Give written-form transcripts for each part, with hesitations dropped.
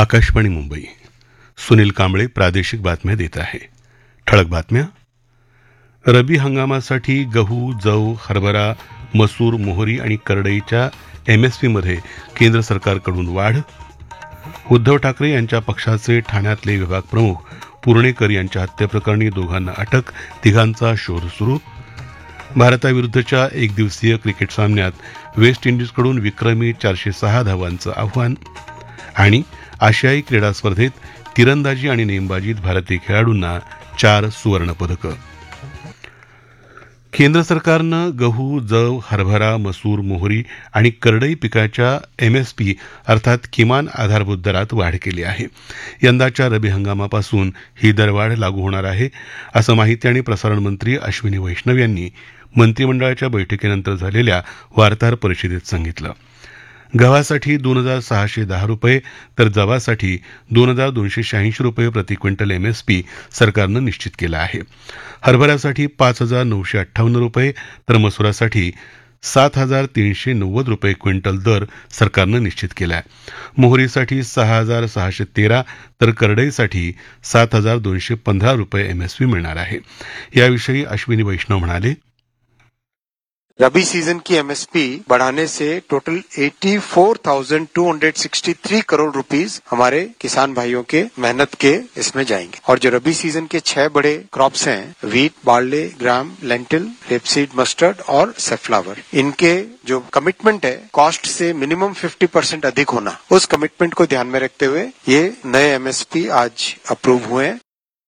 आकाशवाणी मुंबई. सुनील कांबळे प्रादेशिक बातम्या देत आहे. ठळक बातम्या. रबी हंगामासाठी गहू, जव, हरभरा, मसूर, मोहरी आणि करडईच्या एमएसपीमध्ये केंद्र सरकारकडून वाढ. उद्धव ठाकरे यांच्या पक्षाचे ठाण्यातले विभाग प्रमुख पुर्णेकर यांच्या हत्येप्रकरणी दोघांना अटक, तिघांचा शोध सुरू. भारताविरुद्धच्या एकदिवसीय क्रिकेट सामन्यात वेस्ट इंडिजकडून विक्रमी 406 धावांचं आव्हान. आणि आशियाई क्रीडा स्पर्धेत तिरंदाजी आणि नेमबाजीत भारतीय खेळाडूंना 4 सुवर्णपदकं. केंद्र सरकारनं गहू, जव, हरभरा, मसूर, मोहरी आणि करडई पिकाच्या एमएसपी अर्थात किमान आधारभूत दरात वाढ केली आहे. यंदाच्या रबी हंगामापासून ही दरवाढ लागू होणार आहे, असं माहिती आणि प्रसारण मंत्री अश्विनी वैष्णव यांनी मंत्रिमंडळाच्या बैठकीनंतर झालेल्या वार्ताहर परिषदेत सांगितलं. गव्हासाठी 2,610 रुपये तर जवासाठी 2,286 रुपये प्रति क्विंटल एमएसपी सरकारनं निश्चित केलं आहे. हरभऱ्यासाठी 5,958 रुपये तर मसुरासाठी 7,390 रुपये क्विंटल दर सरकारनं निश्चित केला आहे. मोहरीसाठी 6,613 तर करडईसाठी 7,215 रुपये एमएसपी मिळणार आहे. याविषयी अश्विनी वैष्णव म्हणाले, रबी सीजन की एमएसपी बढ़ाने से टोटल 84,263 करोड़ रुपीस हमारे किसान भाइयों के मेहनत के इसमें जाएंगे. और जो रबी सीजन के 6 बड़े क्रॉप्स हैं, वीट, बार्ले, ग्राम, लेंटिल, रेपसीड, मस्टर्ड और सेफ्लावर, इनके जो कमिटमेंट है कॉस्ट से मिनिमम 50% अधिक होना, उस कमिटमेंट को ध्यान में रखते हुए ये नए एमएसपी आज अप्रूव हुए हैं.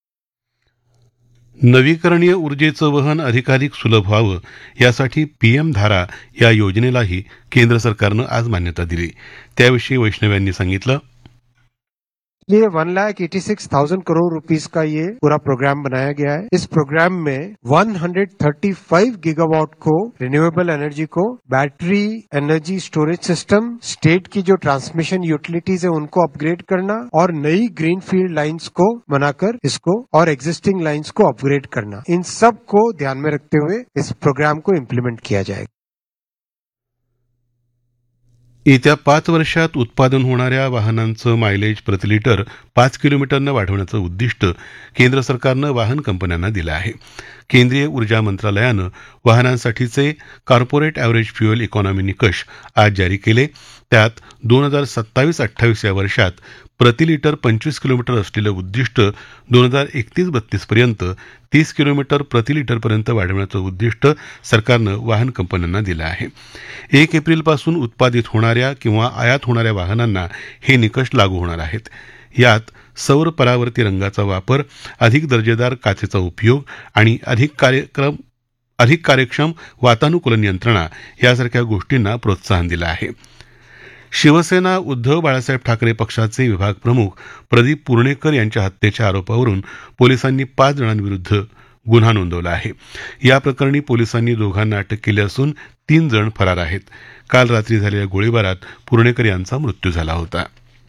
नवीकरणीय ऊर्जेचं वहन अधिकाधिक सुलभ व्हावं यासाठी पीएम धारा या योजनेलाही केंद्र सरकारनं आज मान्यता दिली. त्याविषयी वैष्णव यांनी सांगितलं, ये 1,86,000 करोड़ रुपीस का ये पूरा प्रोग्राम बनाया गया है. इस प्रोग्राम में 135 गीगावाट को रिन्यूएबल एनर्जी को, battery energy storage system, state की जो ट्रांसमिशन यूटिलिटीज है उनको अपग्रेड करना और नई ग्रीनफील्ड लाइंस को बनाकर इसको और एग्जिस्टिंग लाइंस को अपग्रेड करना, इन सब को ध्यान में रखते हुए इस प्रोग्राम को इम्प्लीमेंट किया जाएगा. येत्या 5 वर्षात उत्पादन होणाऱ्या वाहनांचं मायलेज प्रति लिटर 5 किलोमीटरनं वाढवण्याचं उद्दिष्ट केंद्र सरकारनं वाहन कंपन्यांना दिलं आहे. केंद्रीय ऊर्जा मंत्रालयानं वाहनांसाठीचे कॉर्पोरेट ॲव्हरेज फ्युएल इकॉनॉमी निकष आज जारी केले. त्यात 2027-28 या वर्षात प्रति लिटर 25 किलोमीटर असलेलं उद्दिष्ट 2031-32 पर्यंत 30 किलोमीटर प्रति लिटरपर्यंत वाढवण्याचं उद्दिष्ट सरकारनं वाहन कंपन्यांना दिलं आहे. 1 एप्रिलपासून उत्पादित होणाऱ्या किंवा आयात होणाऱ्या वाहनांना हे निकष लागू होणार आहेत. यात सौर परावर्ती रंगाचा वापर, अधिक दर्जेदार काचेचा उपयोग आणि अधिक कार्यक्षम वातानुकूलन यंत्रणा यासारख्या गोष्टींना प्रोत्साहन दिलं आहे. शिवसेना उद्धव बाळासाहेब ठाकरे पक्षाचे विभाग प्रमुख प्रदीप पुर्णेकर यांच्या हत्येच्या आरोपावरून पोलिसांनी 5 जणांविरुद्ध गुन्हा नोंदवला आहे. या प्रकरणी पोलिसांनी दोघांना अटक केली असून 3 जण फरार आहेत. काल रात्री झालेल्या गोळीबारात पुर्णेकर यांचा मृत्यू झाला होता.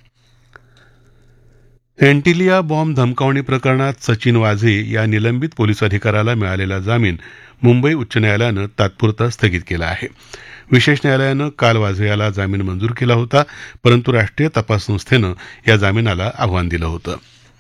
अँटिलिया बॉम्ब धमकावणी प्रकरणात सचिन वाझे या निलंबित पोलीस अधिकाऱ्याला मिळालेला जामीन मुंबई उच्च न्यायालयानं तात्पुरता स्थगित केला आहे. विशेष न्यायालयानं काल वाझे याला जामीन मंजूर केला होता, परंतु राष्ट्रीय तपास संस्थेनं या जामिनाला आव्हान दिलं होतं.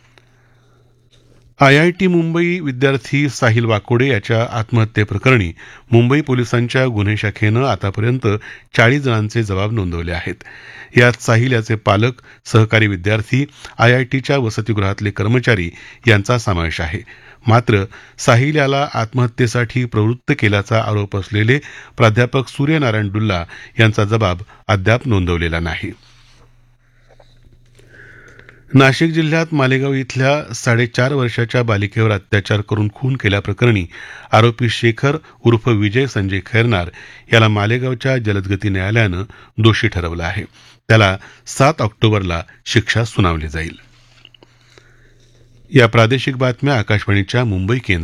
आयआयटी मुंबई विद्यार्थी साहिल वाकोडे याच्या आत्महत्येप्रकरणी मुंबई पोलिसांच्या गुन्हे शाखेनं आतापर्यंत 40 जणांचे जबाब नोंदवले आहेत. यात साहिल याचे पालक, सहकारी विद्यार्थी, आयआयटीच्या वसतिगृहातले कर्मचारी यांचा समावेश आहे. मात्र साहिल याला आत्महत्येसाठी प्रवृत्त केल्याचा आरोप असलेले प्राध्यापक सूर्यनारायण डुल्ला यांचा जबाब अद्याप नोंदवलेला नाही. नाशिक जिल्ह्यात मालेगाव इथल्या 4.5 वर्षाच्या बालिकेवर अत्याचार करून खून केल्याप्रकरणी आरोपी शेखर उर्फ विजय संजय खैरनार याला मालेगावच्या जलदगती न्यायालयानं दोषी ठरवलं आहे. त्याला 7 ऑक्टोबरला शिक्षा सुनावली जाईल. या प्रादेशिक बातम्या आकाशवाणीच्या मुंबई केंद्र